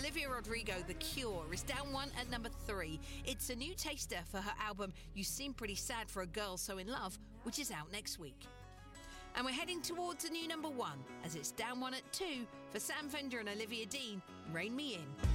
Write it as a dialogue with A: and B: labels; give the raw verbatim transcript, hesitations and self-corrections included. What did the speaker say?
A: Olivia Rodrigo, The Cure, is down one at number three. It's a new taster for her album You Seem Pretty Sad for a Girl So in Love, which is out next week. And we're heading towards a new number one, as it's down one at two for Sam Fender and Olivia Dean, Rain Me In.